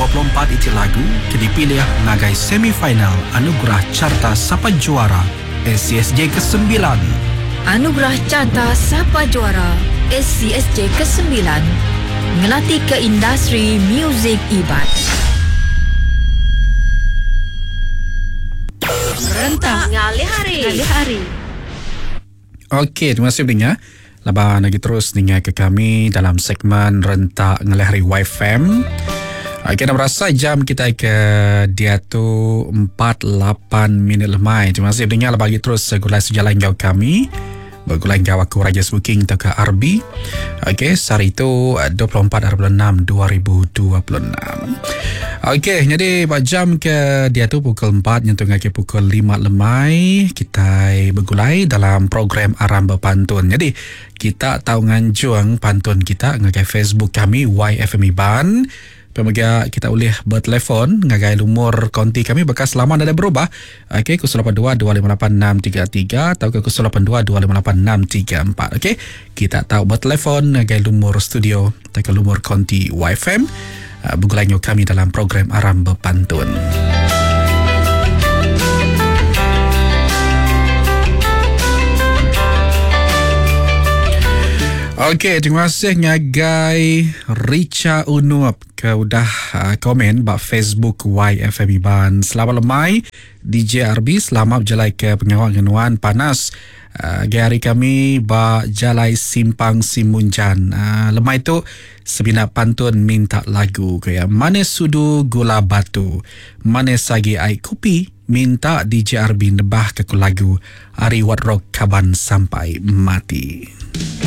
2024 iti lagu dipilih ngagai semifinal Anugerah Carta Sapa Juara SCSJ ke-9. Anugerah Carta Sapa Juara SCSJ ke-9 ngelatih ke industri muzik Iban. Rentak ngalih hari. Okey, terima kasih pendengar. Labah lagi terus dengar ke kami dalam segmen Rentak Ngalih Hari YFM. Kita berasa jam kita ke dia tu 48 minit lemai. Terima kasih dengar bagi terus gulai sejalan jauh kami. Bergulai jauh aku Raja Booking atau ke RB. Okey, hari itu 24/6/2026. Okey, jadi jam ke dia tu pukul 4 nyentuh ke pukul 5 lemai kita bergulai dalam program Aram Berpantun. Jadi kita tahu nganjuang pantun kita ngagai Facebook kami YFM Iban. Pemegang kita boleh bertelefon ngagai lumur konti kami bekas lama ada berubah. Okey, 082-258-633 atau ke 082-258-634. Okey, kita tahu bertelefon ngagai lumur studio atau ke lumur konti YFM. Bergulai kami dalam program Aram Berpantun. Okey, terima kasih ngagai Richa Unup ke udah komen bak Facebook YFM Iban. Selamat lemai DJ RB, selamat berjalai ke pengawal genuan panas. Hari kami bak jalai Simpang Simunjan. Lemai tu sebina pantun minta lagu ke ya. Manis sudu gula batu, manis sagi air kopi, minta DJ RB nebah ke lagu Ari Watrok Kaban sampai mati.